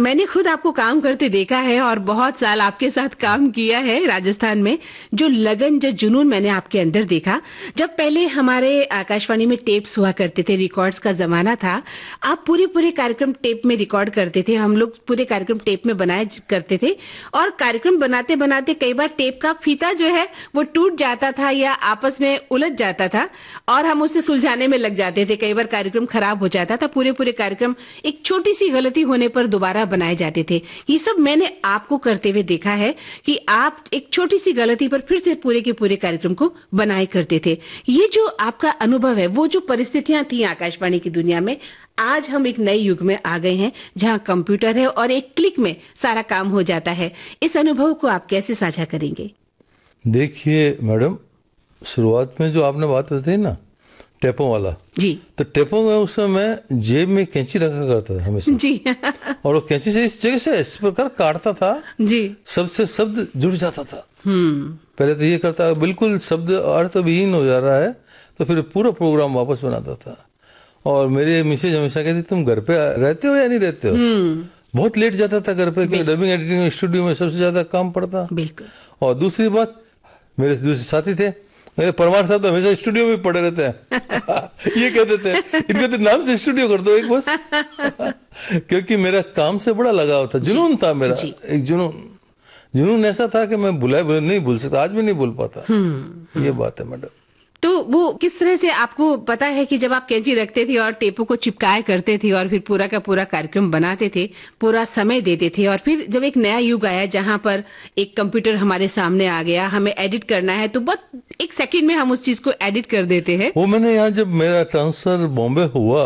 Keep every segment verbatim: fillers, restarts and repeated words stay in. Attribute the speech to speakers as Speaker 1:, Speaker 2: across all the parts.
Speaker 1: मैंने खुद आपको काम करते देखा है और बहुत साल आपके साथ काम किया है राजस्थान में। जो लगन, जो जुनून मैंने आपके अंदर देखा, जब पहले हमारे आकाशवाणी में टेप्स हुआ करते थे, रिकॉर्ड्स का जमाना था, आप पूरे पूरे कार्यक्रम टेप में रिकॉर्ड करते थे, हम लोग पूरे कार्यक्रम टेप में बनाए करते थे। और कार्यक्रम बनाते बनाते कई बार टेप का फीता जो है वो टूट जाता था या आपस में उलझ जाता था और हम उससे सुलझाने में लग जाते थे। कई बार कार्यक्रम खराब हो जाता था, पूरे पूरे कार्यक्रम एक छोटी सी गलती होने पर दोबारा बनाए जाते थे। ये सब मैंने आपको करते हुए देखा है कि आप एक छोटी सी गलती पर फिर से पूरे के पूरे कार्यक्रम को बनाए करते थे। ये जो आपका अनुभव है, वो जो परिस्थितियां थी आकाशवाणी की दुनिया में, आज हम एक नए युग में आ गए हैं जहां कंप्यूटर है और एक क्लिक में सारा काम हो जाता है। इस अनुभव को आप कैसे साझा करेंगे?
Speaker 2: देखिए मैडम, शुरुआत में जो आपने बात बताई ना टेपों वाला
Speaker 1: जी,
Speaker 2: तो टेपों में उस समय मैं जेब में कैंची रखा करता था हमेशा
Speaker 1: जी
Speaker 2: और वो कैंची से इस जगह से इस प्रकार काटता था
Speaker 1: जी,
Speaker 2: शब्द से शब्द जुड़ जाता था।
Speaker 1: हम्म
Speaker 2: पहले तो ये करता बिल्कुल शब्द अर्थविहीन हो जा रहा है तो फिर पूरा प्रोग्राम वापस बनाता था। और मेरे मिसेज हमेशा कहती तुम घर पे रहते हो या नहीं रहते हो? बहुत लेट जाता था घर पे, क्योंकि डबिंग एडिटिंग स्टूडियो में सबसे ज्यादा काम पड़ता।
Speaker 1: बिल्कुल।
Speaker 2: और दूसरी बात, मेरे दूसरे साथी थे परमार साहब, तो हमेशा स्टूडियो में पड़े रहते हैं ये कहते थे इनके तो नाम से स्टूडियो कर दो एक बस क्योंकि मेरा काम से बड़ा लगाव था, जुनून था मेरा, एक जुनून जुनून ऐसा था कि मैं बुलाए बुलाए नहीं भूल सकता, आज भी नहीं भूल पाता। ये बात है मैडम।
Speaker 1: तो वो किस तरह से आपको पता है कि जब आप कैंची रखते थे और टेपों को चिपकाए करते थे और फिर पूरा का पूरा कार्यक्रम बनाते थे, पूरा समय देते थे, और फिर जब एक नया युग आया जहां पर एक कंप्यूटर हमारे सामने आ गया, हमें एडिट करना है तो बहुत एक सेकंड में हम उस चीज को एडिट कर देते हैं।
Speaker 2: वो मैंने यहाँ जब मेरा ट्रांसफर बॉम्बे हुआ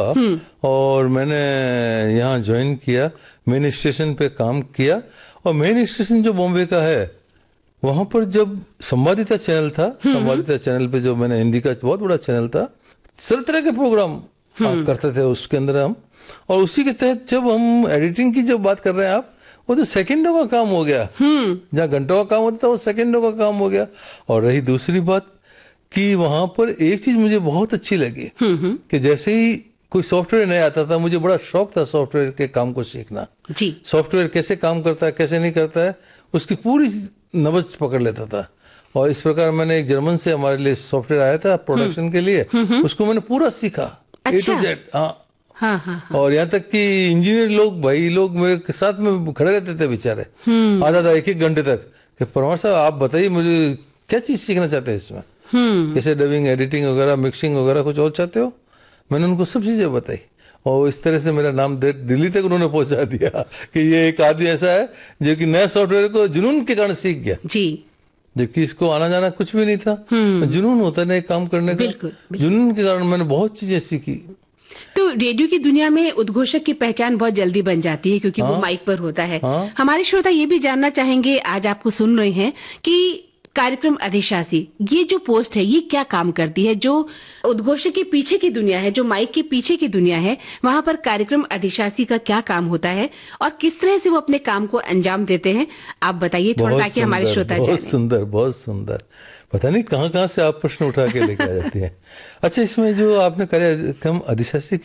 Speaker 2: और मैंने यहाँ ज्वाइन किया, मेन स्टेशन पे काम किया, और मेन स्टेशन जो बॉम्बे का है वहां पर जब संवादिता चैनल था, संवादिता चैनल पे जो मैंने हिंदी का बहुत बड़ा चैनल था, तरह तरह के प्रोग्राम करते थे उसके अंदर हम। और उसी के तहत जब हम एडिटिंग की जब बात कर रहे हैं आप, वो तो सेकंडों का काम हो गया, जहाँ घंटों का काम होता था वो सेकंडों का काम हो गया। और रही दूसरी बात कि वहां पर एक चीज मुझे बहुत अच्छी लगी कि जैसे ही कोई सॉफ्टवेयर नहीं आता था, मुझे बड़ा शौक था सॉफ्टवेयर के काम को सीखना। जी, सॉफ्टवेयर कैसे काम करता है, कैसे नहीं करता है, उसकी पूरी नब्ज पकड़ लेता था। और इस प्रकार मैंने एक जर्मन से हमारे लिए सॉफ्टवेयर आया था प्रोडक्शन के लिए, उसको मैंने पूरा सीखा ए टू जेड। हाँ हाँ हाँ। और यहाँ तक कि इंजीनियर लोग, भाई लोग मेरे साथ में खड़े रहते थे बेचारे, आधा था एक एक घंटे तक कि परमार साहब आप बताइए मुझे क्या चीज सीखना चाहते हैं इसमें, कैसे डबिंग एडिटिंग वगैरह, मिक्सिंग वगैरह कुछ और चाहते हो। मैंने उनको सब चीजें बताई और इस तरह से मेरा नाम दिल्ली तक उन्होंने पहुंचा दिया कि ये एक आदमी ऐसा है जो कि नए सॉफ्टवेयर को जुनून के कारण सीख गया। जी, जबकि इसको आना जाना कुछ भी नहीं था, जुनून होता है ना एक काम करने का। बिल्कुल, बिल्कुल। जुनून के कारण मैंने बहुत चीजें सीखी।
Speaker 1: तो रेडियो की दुनिया में उद्घोषक की पहचान बहुत जल्दी बन जाती है क्योंकि हाँ? वो माइक पर होता है। हाँ? हमारे श्रोता ये भी जानना चाहेंगे, आज आपको सुन रहे हैं कि कार्यक्रम अधिशासी, ये जो पोस्ट है ये क्या काम करती है? जो उद्घोषक के पीछे की दुनिया है, जो माइक के पीछे की दुनिया है, वहां पर कार्यक्रम अधिशासी का क्या काम होता है और किस तरह से वो अपने काम को अंजाम देते हैं, आप बताइए थोड़ा, ताकि हमारे श्रोता जाने।
Speaker 2: बहुत सुंदर, बहुत सुंदर। पता नहीं कहाँ कहाँ से आप प्रश्न उठा के लेके आ जाती हैं। अच्छा, इसमें जो आपने कार्यक्रम अधिशासी